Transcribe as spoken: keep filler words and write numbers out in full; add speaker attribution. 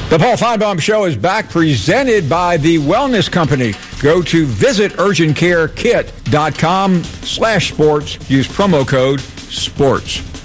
Speaker 1: The Paul Feinbaum Show is back, presented by the Wellness Company. Go to visit urgent care kit dot com slash sports. Use promo code SPORTS.